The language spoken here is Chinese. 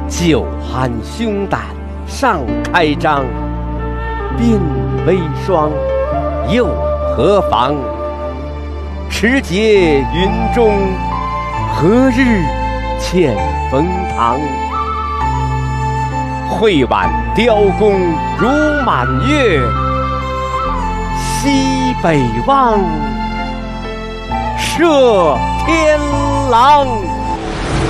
酒酣胸胆尚开张，鬓微霜，又何妨？持节云中，何日见冯唐？会挽雕弓如满月，西北望，射天狼。